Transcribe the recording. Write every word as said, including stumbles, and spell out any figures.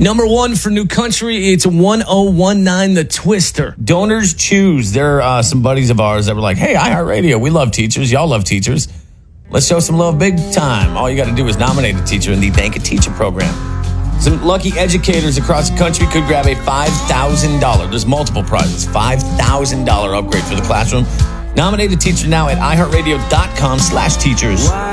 Number one for New Country, it's one oh one nine The Twister. Donors Choose. There are uh, some buddies of ours that were like, hey, iHeartRadio, we love teachers. Y'all love teachers. Let's show some love big time. All you got to do is nominate a teacher in the Thank a Teacher program. Some lucky educators across the country could grab a five thousand dollars. There's multiple prizes. five thousand dollars upgrade for the classroom. Nominate a teacher now at iHeartRadio.com slash teachers.